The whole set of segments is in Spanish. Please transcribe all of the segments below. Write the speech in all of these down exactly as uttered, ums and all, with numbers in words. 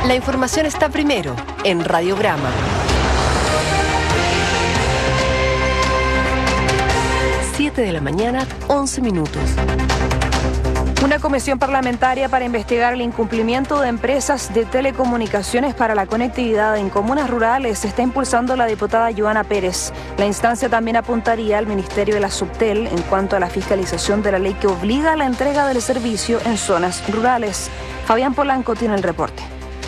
La información está primero en Radiograma. siete de la mañana, once minutos. Una comisión parlamentaria para investigar el incumplimiento de empresas de telecomunicaciones para la conectividad en comunas rurales está impulsando la diputada Joana Pérez. La instancia también apuntaría al Ministerio de la Subtel en cuanto a la fiscalización de la ley que obliga a la entrega del servicio en zonas rurales. Fabián Polanco tiene el reporte.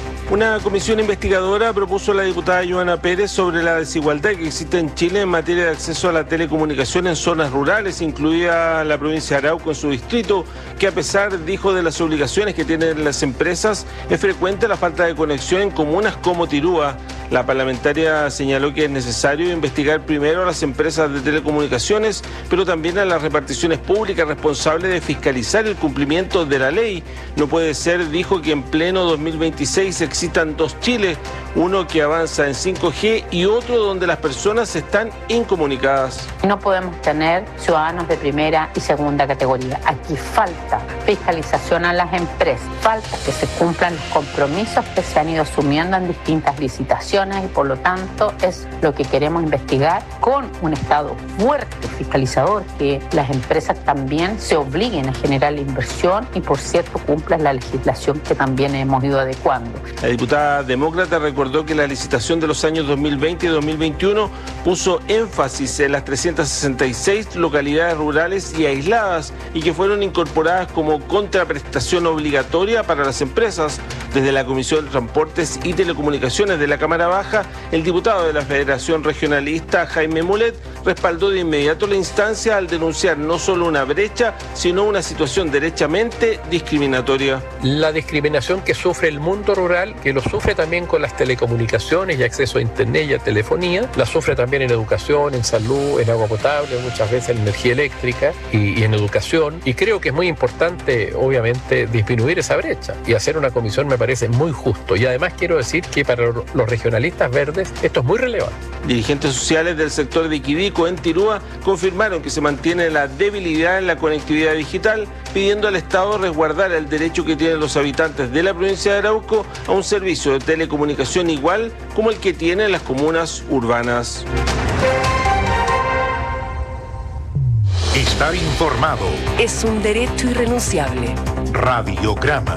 Una comisión investigadora propuso a la diputada Joana Pérez sobre la desigualdad que existe en Chile en materia de acceso a la telecomunicación en zonas rurales, incluida la provincia de Arauco en su distrito, que a pesar, dijo, de las obligaciones que tienen las empresas, es frecuente la falta de conexión en comunas como Tirúa. La parlamentaria señaló que es necesario investigar primero a las empresas de telecomunicaciones, pero también a las reparticiones públicas responsables de fiscalizar el cumplimiento de la ley. No puede ser, dijo, que en pleno dos mil veintiséis existan dos Chiles, uno que avanza en cinco G y otro donde las personas están incomunicadas. No podemos tener ciudadanos de primera y segunda categoría. Aquí falta fiscalización a las empresas, falta que se cumplan los compromisos que se han ido asumiendo en distintas licitaciones y por lo tanto es lo que queremos investigar con un Estado fuerte, fiscalizador, que las empresas también se obliguen a generar la inversión y por cierto cumplan la legislación que también hemos ido adecuando. La diputada demócrata recordó que la licitación de los años dos mil veinte y dos mil veintiuno puso énfasis en las trescientas sesenta y seis localidades rurales y aisladas y que fueron incorporadas como contraprestación obligatoria para las empresas. Desde la Comisión de Transportes y Telecomunicaciones de la Cámara Baja, el diputado de la Federación Regionalista, Jaime Mulet, respaldó de inmediato la instancia al denunciar no solo una brecha, sino una situación derechamente discriminatoria. La discriminación que sufre el mundo rural, que lo sufre también con las telecomunicaciones y acceso a internet y a telefonía, la sufre también en educación, en salud, en agua potable, muchas veces en energía eléctrica y, y en educación. Y creo que es muy importante, obviamente, disminuir esa brecha y hacer una comisión me parece muy justo. Y además quiero decir que para los regionalistas verdes esto es muy relevante. Dirigentes sociales del sector de Iquidico en Tirúa confirmaron que se mantiene la debilidad en la conectividad digital, pidiendo al Estado resguardar el derecho que tienen los habitantes de la provincia de Arauco a un servicio de telecomunicación igual como el que tienen las comunas urbanas. Estar informado Es un derecho irrenunciable. Radiograma.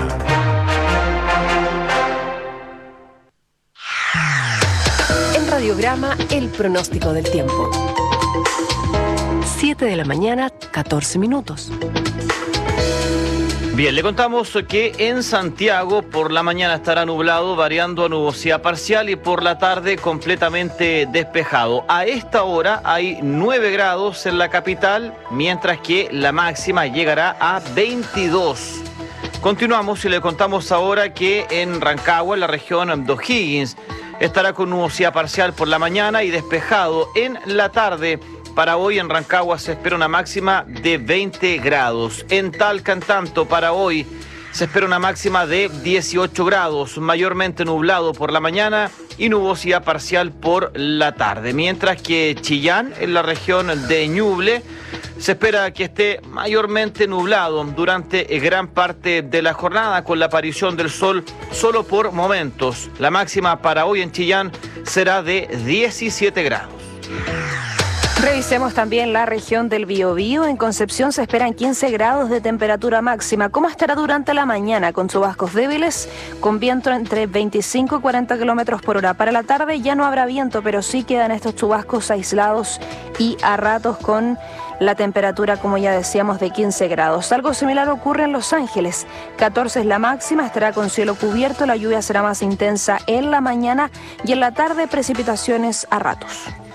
En Radiograma, el pronóstico del tiempo. siete de la mañana, catorce minutos. Bien, le contamos que en Santiago por la mañana estará nublado, variando a nubosidad parcial y por la tarde completamente despejado. A esta hora hay nueve grados en la capital, mientras que la máxima llegará a veintidós. Continuamos y le contamos ahora que en Rancagua, en la región de O'Higgins, estará con nubosidad parcial por la mañana y despejado en la tarde. Para hoy en Rancagua se espera una máxima de veinte grados. En Talca, en tanto, para hoy se espera una máxima de dieciocho grados, mayormente nublado por la mañana y nubosidad parcial por la tarde. Mientras que Chillán, en la región de Ñuble, se espera que esté mayormente nublado durante gran parte de la jornada, con la aparición del sol solo por momentos. La máxima para hoy en Chillán será de diecisiete grados. Revisemos también la región del Biobío. En Concepción se esperan quince grados de temperatura máxima. ¿Cómo estará durante la mañana? Con chubascos débiles, con viento entre veinticinco y cuarenta kilómetros por hora. Para la tarde ya no habrá viento, pero sí quedan estos chubascos aislados y a ratos con la temperatura, como ya decíamos, de quince grados. Algo similar ocurre en Los Ángeles. catorce es la máxima, estará con cielo cubierto. La lluvia será más intensa en la mañana y en la tarde precipitaciones a ratos.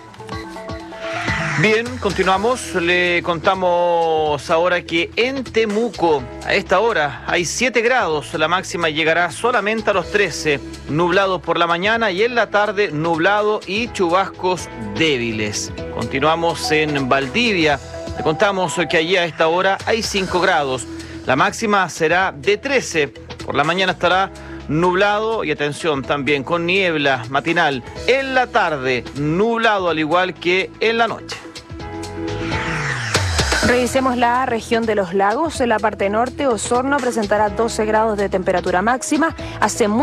Bien, continuamos. Le contamos ahora que en Temuco, a esta hora, hay siete grados. La máxima llegará solamente a los trece. Nublado por la mañana y en la tarde nublado y chubascos débiles. Continuamos en Valdivia. Le contamos que allí a esta hora hay cinco grados. La máxima será de trece. Por la mañana estará nublado y atención también con niebla matinal. En la tarde nublado al igual que en la noche. Revisemos la región de los lagos. En la parte norte, Osorno presentará doce grados de temperatura máxima. Hace